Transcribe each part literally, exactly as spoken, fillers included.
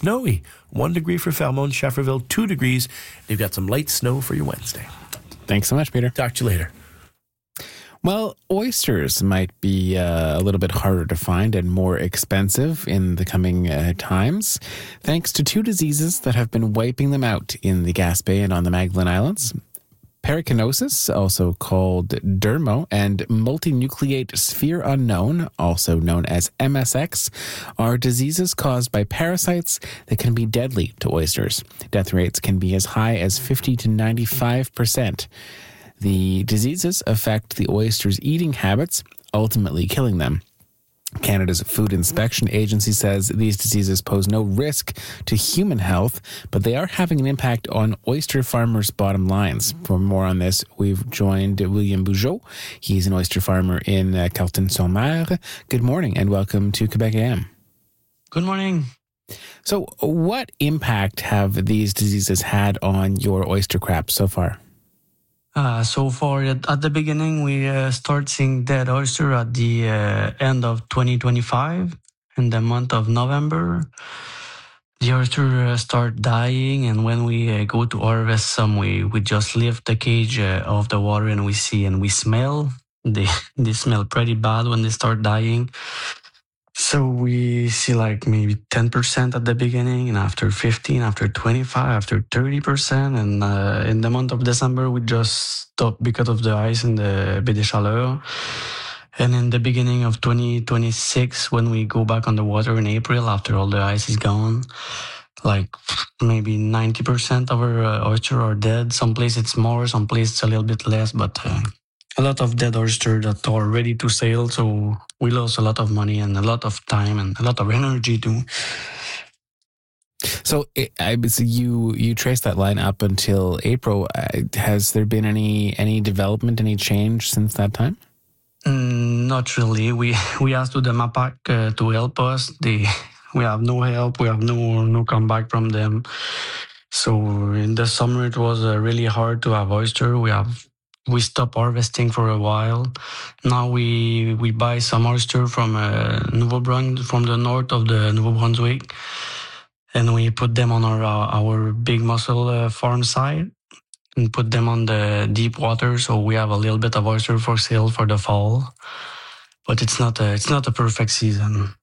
snowy. One degree for Falmouth, Shefferville, two degrees. You've got some light snow for your Wednesday. Thanks so much, Peter. Talk to you later. Well, oysters might be uh, a little bit harder to find and more expensive in the coming uh, times, thanks to two diseases that have been wiping them out in the Gaspé and on the Magdalen Islands. Paracanosis, also called dermo, and multinucleate sphere unknown, also known as M S X, are diseases caused by parasites that can be deadly to oysters. Death rates can be as high as fifty to ninety-five percent. The diseases affect the oysters' eating habits, ultimately killing them. Canada's Food Inspection Agency says these diseases pose no risk to human health, but they are having an impact on oyster farmers' bottom lines. For more on this, we've joined William Bugeaud. He's an oyster farmer in uh, Carleton-sur-Mer. Good morning and welcome to Quebec A M. Good morning. So what impact have these diseases had on your oyster crop so far? Uh, so far, at, at the beginning, we uh, start seeing dead oyster at the uh, end of twenty twenty-five, in the month of November. The oyster uh, start dying, and when we uh, go to harvest some, we, we just lift the cage uh, off the water and we see and we smell. They, they smell pretty bad when they start dying. So we see like maybe ten percent at the beginning, and after fifteen, after twenty-five, after thirty percent. And uh, in the month of December, we just stop because of the ice in the Baie des Chaleurs. And in the beginning of twenty twenty-six, when we go back on the water in April, after all the ice is gone, like maybe ninety percent of our uh, oyster are dead. Some place it's more, some place it's a little bit less, but uh, a lot of dead oyster that are ready to sail. So we lost a lot of money and a lot of time and a lot of energy too. So it, I, so you you trace that line up until April. Uh, has there been any any development, any change since that time? Mm, not really. We we asked to the MAPAC uh, to help us. They we have no help. We have no no comeback from them. So in the summer it was uh, really hard to have oyster. We have we stopped harvesting for a while. Now we we buy some oyster from uh, Nouveau Brun from the north of the Nouveau Brunswick, and we put them on our our big mussel uh, farm side and put them on the deep water. So we have a little bit of oyster for sale for the fall, but it's not a it's not a perfect season.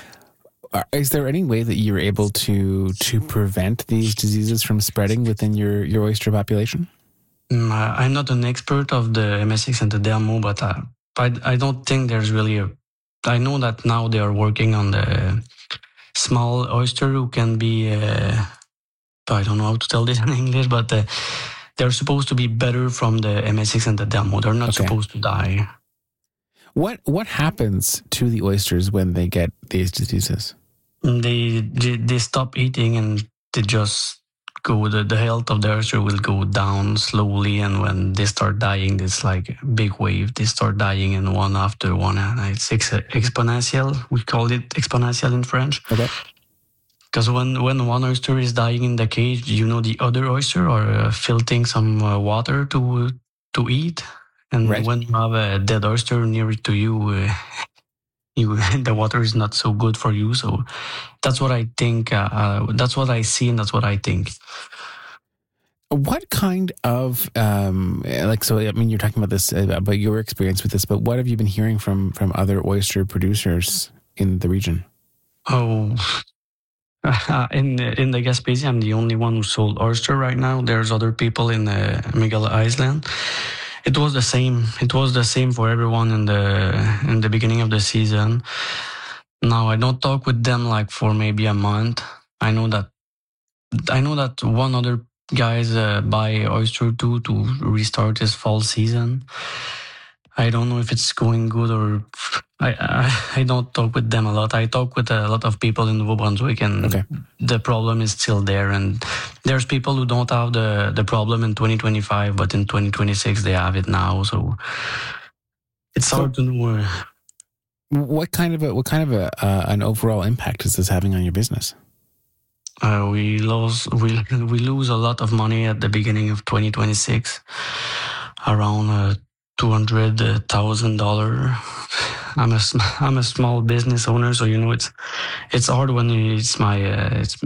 Is there any way that you're able to to prevent these diseases from spreading within your, your oyster population? Mm, I- I'm not an expert of the M S X and the dermo, but uh, I I don't think there's really a. I know that now they are working on the small oyster who can be. Uh, I don't know how to tell this in English, but uh, they're supposed to be better from the M S X and the dermo. They're not Okay. supposed to die. What what happens to the oysters when they get these diseases? They they, they stop eating and they just go. The, the health of the oyster will go down slowly, and when they start dying, it's like a big wave. They start dying in one after one, and it's ex- exponential. We call it exponential in French. Okay. Because when, when one oyster is dying in the cage, you know the other oyster are uh, filtering some uh, water to to eat, and Right. when you have a dead oyster near to you, uh, you the water is not so good for you. So that's what I think. Uh, uh, that's what I see, and that's what I think. What kind of um, like so? I mean, you're talking about this uh, about your experience with this, but what have you been hearing from from other oyster producers in the region? Oh. in in the Gaspésie, I'm the only one who sold oyster right now. There's other people in the Miguel Island. It was the same. It was the same for everyone in the in the beginning of the season. Now I don't talk with them like for maybe a month. I know that I know that one other guys uh, buy oyster too to restart his fall season. I don't know if it's going good or I, I I don't talk with them a lot. I talk with a lot of people in Nouveau Brunswick, and Okay. the problem is still there. And there's people who don't have the, the problem in twenty twenty-five, but in twenty twenty-six they have it now. So it's So- hard to know. uh, What kind of a what kind of a uh, an overall impact is this having on your business? Uh, we lose we we lose a lot of money at the beginning of twenty twenty-six, around uh, two hundred thousand dollar. I'm a sm- I'm a small business owner, so you know it's it's hard when it's my uh, it's